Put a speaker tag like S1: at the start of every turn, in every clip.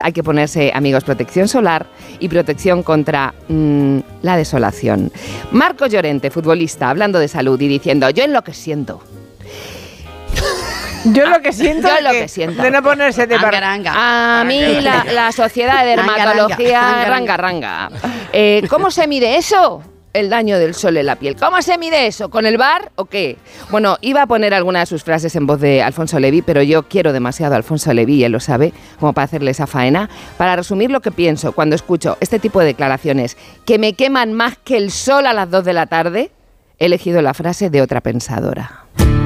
S1: Hay que ponerse, amigos, protección solar y protección contra la desolación. Marcos Llorente, futbolista, hablando de salud y diciendo, yo es lo que siento.
S2: Yo lo que siento de no ponerse de
S1: A mí la sociedad de dermatología ranga. ¿Cómo se mide eso? El daño del sol en la piel. ¿Cómo se mide eso? ¿Con el bar o qué? Bueno, iba a poner alguna de sus frases en voz de Alfonso Leví, pero yo quiero demasiado a Alfonso Leví, y él lo sabe, como para hacerle esa faena. Para resumir lo que pienso cuando escucho este tipo de declaraciones, que me queman más que el sol a las 2 de la tarde, he elegido la frase de otra pensadora.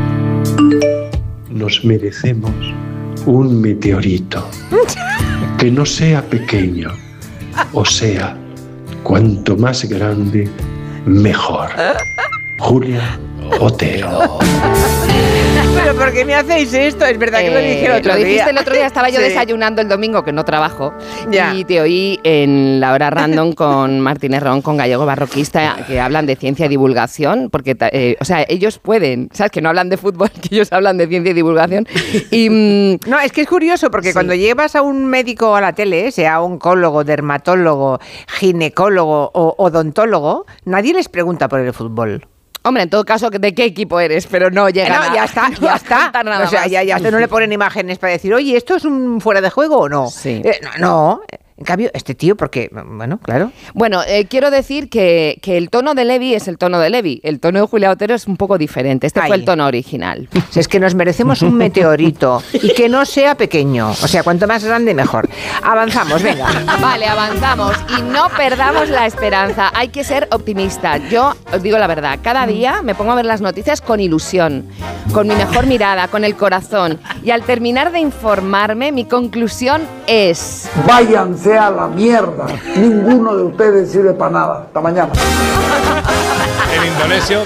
S3: Nos merecemos un meteorito, que no sea pequeño, o sea, cuanto más grande, mejor. Julia Otero.
S2: ¿Pero por qué me hacéis esto? Es verdad que lo dije el otro día.
S1: Lo dijiste el otro día, estaba yo desayunando el domingo, que no trabajo, y te oí en la hora random con Martínez Ron, con Gallego Barroquista, que hablan de ciencia y divulgación, porque, ellos pueden, ¿sabes? Que no hablan de fútbol, que ellos hablan de ciencia y divulgación. Y,
S2: no, es que es curioso, porque cuando llevas a un médico a la tele, sea oncólogo, dermatólogo, ginecólogo o odontólogo, nadie les pregunta por el fútbol.
S1: Hombre, en todo caso, ¿de qué equipo eres? Pero no llega nada.
S2: Ya está. O sea, ya no le ponen imágenes para decir, oye, ¿esto es un fuera de juego o no?
S1: Sí.
S2: No. En cambio, este tío, porque, bueno, claro.
S1: Bueno, quiero decir que el tono de Leví es el tono de Leví. El tono de Julia Otero es un poco diferente. Fue el tono original.
S2: Si es que nos merecemos un meteorito y que no sea pequeño. O sea, cuanto más grande, mejor. Avanzamos, venga.
S1: Vale, avanzamos. Y no perdamos la esperanza. Hay que ser optimistas. Yo os digo la verdad, cada día me pongo a ver las noticias con ilusión, con mi mejor mirada, con el corazón. Y al terminar de informarme, mi conclusión es...
S4: Váyanse a la mierda. Ninguno de ustedes sirve para nada. Hasta mañana.
S5: En indonesio,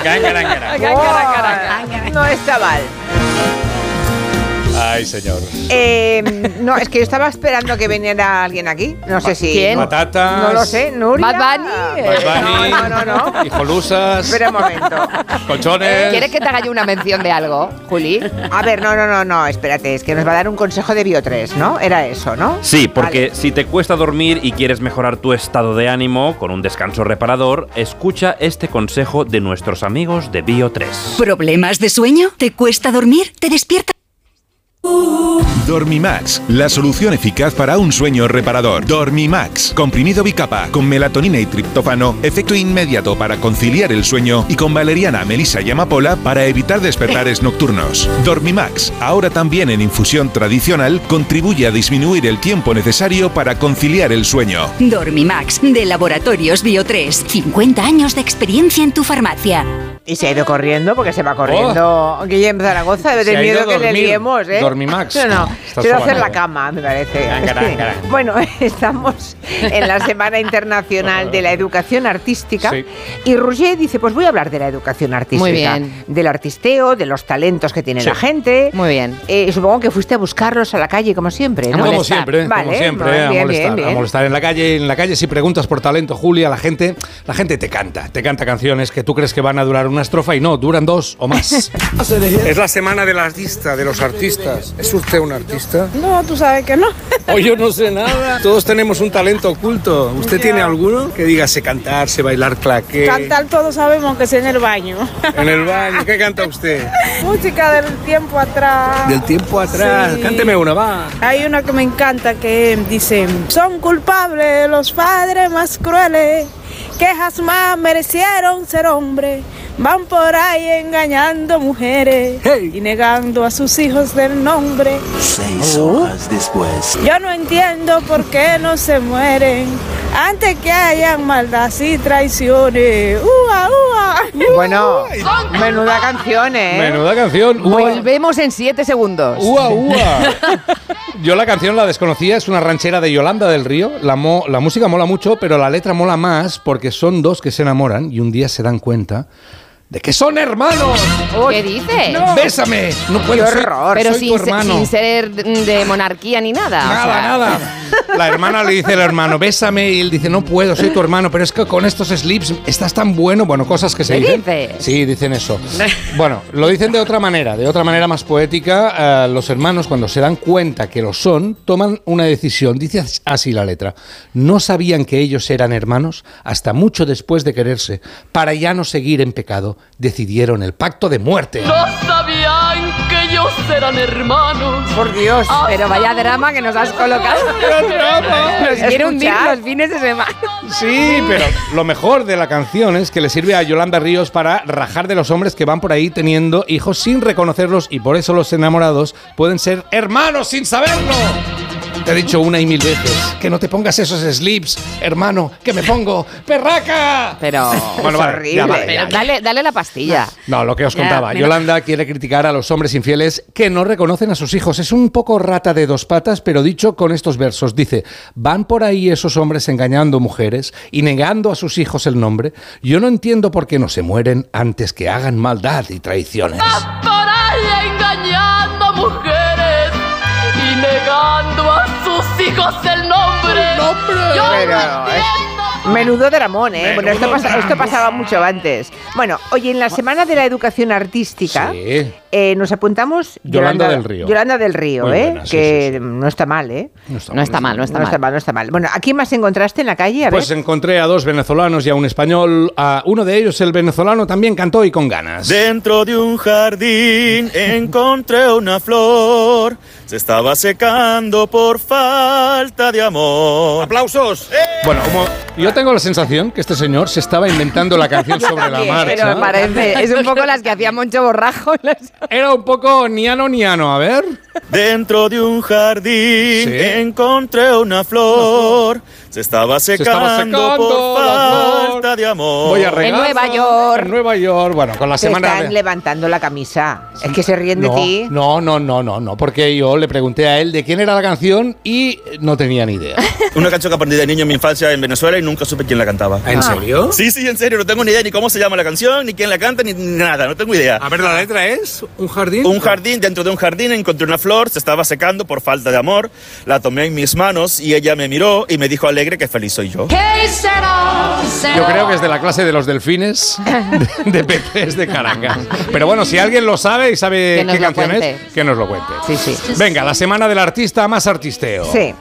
S2: no está mal.
S5: Ay, señor.
S2: No, es que yo estaba esperando que viniera alguien aquí. No sé si...
S1: ¿Quién?
S5: Patatas.
S2: No lo sé, Nuria.
S1: Bad Bunny.
S2: No.
S5: Hijolussas.
S2: Espera un momento.
S5: Colchones.
S1: ¿Quieres que te haga yo una mención de algo, Juli?
S2: A ver, no, espérate, es que nos va a dar un consejo de Bio3, ¿no? Era eso, ¿no?
S6: Sí, porque si te cuesta dormir y quieres mejorar tu estado de ánimo con un descanso reparador, escucha este consejo de nuestros amigos de Bio3.
S7: ¿Problemas de sueño? ¿Te cuesta dormir? ¿Te despierta?
S8: Dormimax, la solución eficaz para un sueño reparador. Dormimax, comprimido bicapa, con melatonina y triptófano, efecto inmediato para conciliar el sueño, y con valeriana, melisa y amapola para evitar despertares nocturnos. Dormimax, ahora también en infusión tradicional, contribuye a disminuir el tiempo necesario para conciliar el sueño.
S7: Dormimax, de Laboratorios Bio3, 50 años de experiencia en tu farmacia.
S2: Y se ha ido corriendo, porque se va corriendo Guillem Zaragoza, de miedo que le liemos, ¿eh?
S5: Dormimax.
S2: No. Quiero hacer la cama, me parece. Bueno, estamos en la Semana Internacional de la Educación Artística. Sí. Y Roger dice, pues voy a hablar de la educación artística.
S1: Muy bien.
S2: Del artisteo, de los talentos que tiene la gente.
S1: Muy bien.
S2: Supongo que fuiste a buscarlos a la calle, como siempre, ¿no?
S5: Como siempre, a molestar.
S2: Bien.
S5: A molestar en la calle. En la calle, si preguntas por talento, Julia, la gente te canta canciones que tú crees que van a durar una estrofa y no, duran 2 o más.
S9: Es la semana del artista, de los artistas. ¿Es usted un artista?
S10: No, tú sabes que no.
S9: Hoy yo no sé nada. Todos tenemos un talento oculto. ¿Usted tiene alguno? Que diga, sé cantar, sé bailar claqué.
S10: Cantar todos sabemos que sea en el baño.
S9: En el baño. ¿Qué canta usted?
S10: Música del tiempo atrás.
S9: Del tiempo atrás. Sí. Cánteme una, va.
S10: Hay una que me encanta que dice: son culpables los padres más crueles que jamás merecieron ser hombres. Van por ahí engañando mujeres y negando a sus hijos del nombre.
S11: 6 horas después.
S10: Yo no entiendo por qué no se mueren antes que hayan maldad y traiciones. ¡Ua, ua!
S2: Bueno, menuda canción, ¿eh?
S5: Menuda canción.
S1: Volvemos en 7 segundos.
S5: ¡Ua, ua! Yo la canción la desconocía, es una ranchera de Yolanda del Río. La música mola mucho, pero la letra mola más porque son dos que se enamoran y un día se dan cuenta de que son hermanos.
S1: ¿Qué dices?
S5: No. Bésame. No puedo ser.
S1: Pero
S5: soy tu hermano.
S1: sin ser de monarquía ni nada.
S5: Nada. la hermana le dice al hermano, bésame, y él dice, no puedo, soy tu hermano, pero es que con estos slips estás tan bueno. Bueno, cosas que se dicen. Sí, dicen eso. Bueno, lo dicen de otra manera más poética. Los hermanos, cuando se dan cuenta que lo son, toman una decisión. Dice así la letra: no sabían que ellos eran hermanos hasta mucho después de quererse. Para ya no seguir en pecado, decidieron el pacto de muerte.
S12: No sabían que ellos eran hermanos.
S2: Por Dios,
S1: pero vaya drama que nos has colocado. Nos quiere hundir los fines de semana.
S5: Sí, pero lo mejor de la canción es que le sirve a Yolanda Ríos para rajar de los hombres que van por ahí teniendo hijos sin reconocerlos, y por eso los enamorados pueden ser hermanos sin saberlo. Te he dicho una y mil veces que no te pongas esos slips, hermano, que me pongo perraca.
S1: Pero
S5: bueno,
S1: es horrible. Dale la pastilla.
S5: No, lo que os contaba. Yolanda quiere criticar a los hombres infieles que no reconocen a sus hijos. Es un poco rata de dos patas, pero dicho con estos versos. Dice, van por ahí esos hombres engañando mujeres y negando a sus hijos el nombre. Yo no entiendo por qué no se mueren antes que hagan maldad y traiciones.
S12: Van por ahí engañando mujeres y negando a sus hijos el nombre. Yo
S2: menudo dramón, ¿eh? Bueno, esto pasaba mucho antes. Bueno, oye, en la Semana de la Educación Artística nos apuntamos
S5: Yolanda del Río.
S2: Yolanda del Río, buena, que sí. No está mal, ¿eh?
S1: No está mal. Bueno,
S2: ¿a quién más encontraste en la calle?
S5: Pues encontré a dos venezolanos y a un español. A uno de ellos, el venezolano, también cantó y con ganas.
S13: Dentro de un jardín encontré una flor. Se estaba secando por falta de amor.
S5: ¡Aplausos! Bueno, como yo tengo la sensación que este señor se estaba inventando la canción sobre la marcha.
S1: Pero me parece, es un poco las que hacía Moncho Borrajo.
S5: Era un poco niano, a ver.
S13: Dentro de un jardín encontré una flor. Se estaba secando por falta de amor.
S5: Voy a regar. En Nueva York. Bueno, con la semana.
S2: Están levantando la camisa. Es que se ríen de ti.
S5: No, porque yo le pregunté a él de quién era la canción y no tenía ni idea.
S13: Una canción que aprendí de niño en mi infancia en Venezuela y nunca supe quién la cantaba.
S5: ¿En serio?
S13: Sí, en serio. No tengo ni idea ni cómo se llama la canción, ni quién la canta, ni nada. No tengo idea.
S5: A ver, la letra es un jardín.
S13: Un jardín, dentro de un jardín encontré una flor, se estaba secando por falta de amor. La tomé en mis manos y ella me miró y me dijo alegre que feliz soy yo.
S5: Yo creo que es de la clase de los delfines de peces de Caracas. Pero bueno, si alguien lo sabe y sabe qué canción es, que nos lo cuente.
S2: Sí.
S5: Venga, la semana del artista más artisteo.
S2: Sí.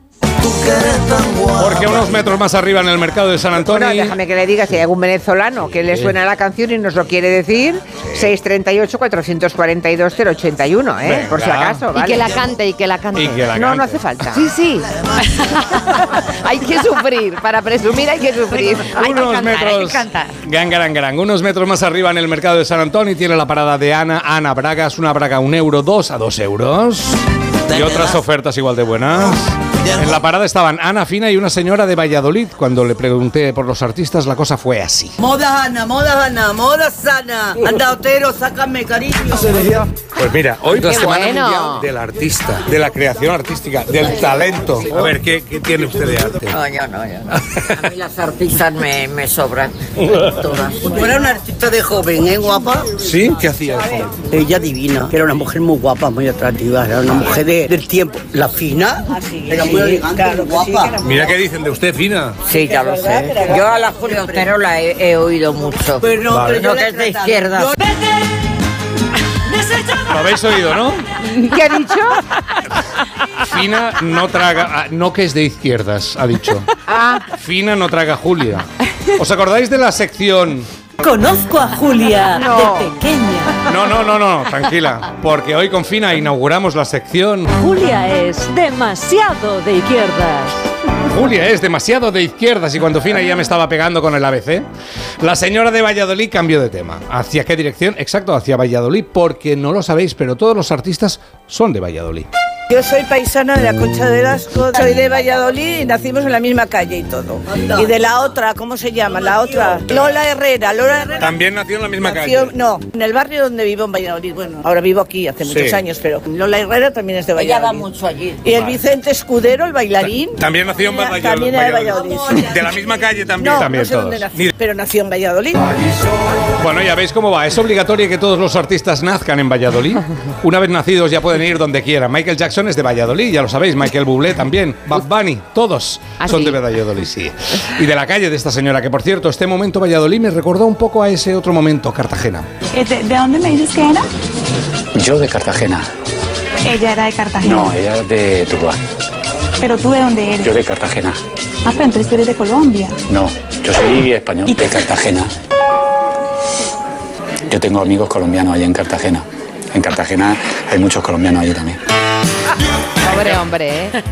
S5: Porque unos metros más arriba en el mercado de San Antonio.
S2: Bueno, déjame que le diga si hay algún venezolano que le suena la canción y nos lo quiere decir. 638-442-081,
S5: Venga.
S2: por si acaso. ¿vale?
S1: Y que la cante.
S2: No hace falta.
S1: Sí. Hay que sufrir. Para presumir hay que sufrir.
S5: Unos metros. Gang. Unos metros más arriba en el mercado de San Antonio tiene la parada de Ana Bragas. Una braga €1, 2 a 2 euros. Y otras ofertas igual de buenas. En la parada estaban Ana Fina y una señora de Valladolid. Cuando le pregunté por los artistas, la cosa fue así.
S14: Moda Ana, moda sana. Anda, Otero, sácame, cariño.
S5: Pues mira, hoy es la Semana Mundial del Artista, de la creación artística, del talento. A ver, ¿qué tiene usted de arte?
S14: No. A mí las artistas me sobran. Todas. Yo era una artista de joven, ¿eh, guapa?
S5: ¿Sí? ¿Qué hacía de joven?
S14: Ella divina. Era una mujer muy guapa, muy atractiva. Era una mujer del tiempo. La Fina. Era muy elegante, guapa.
S5: Mira qué dicen de usted, Fina.
S14: Sí, ya lo sé. Yo a la Julia Otero la he oído mucho. Pero no, no que es de izquierda.
S5: Lo habéis oído, ¿no?
S2: ¿Qué ha dicho?
S5: Fina no traga... no que es de izquierdas, ha dicho. Fina no traga Julia. ¿Os acordáis de la sección...
S15: Conozco a Julia de pequeña.
S5: No, tranquila, porque hoy con Fina inauguramos la sección...
S15: Julia es demasiado de izquierdas.
S5: Julia es demasiado de izquierdas y cuando Fina ya me estaba pegando con el ABC, la señora de Valladolid cambió de tema. ¿Hacia qué dirección? Exacto, hacia Valladolid, porque no lo sabéis, pero todos los artistas son de Valladolid.
S10: Yo soy paisana de la Concha de Lasco, soy de Valladolid y nacimos en la misma calle y todo. Y de la otra, ¿cómo se llama? La otra, Lola Herrera.
S5: ¿También nació en la misma calle?
S10: No, en el barrio donde vivo en Valladolid. Bueno, ahora vivo aquí hace muchos años, pero Lola Herrera también es de Valladolid.
S14: Ella va mucho allí.
S10: Y el Vicente Escudero, el bailarín.
S5: También nació en Valladolid.
S10: También era de Valladolid.
S5: De la misma calle también.
S10: No,
S5: también
S10: no sé dónde nació, pero nació en Valladolid.
S5: Bueno, ya veis cómo va. Es obligatorio que todos los artistas nazcan en Valladolid. Una vez nacidos ya pueden ir donde quieran. Michael Jackson es de Valladolid, ya lo sabéis. Michael Bublé también. Bad Bunny, todos son de Valladolid, sí. Y de la calle de esta señora, que por cierto, este momento Valladolid me recordó un poco a ese otro momento, Cartagena.
S16: ¿De dónde me dices que era?
S17: Yo de Cartagena.
S16: Ella era de Cartagena.
S17: No, ella es de Tuluá.
S16: ¿Pero tú de dónde eres?
S17: Yo de Cartagena.
S16: Ah, pero entonces tú eres de Colombia.
S17: No, yo soy español, de Cartagena. Yo tengo amigos colombianos allá en Cartagena. En Cartagena hay muchos colombianos allí también.
S1: Pobre hombre, ¿eh?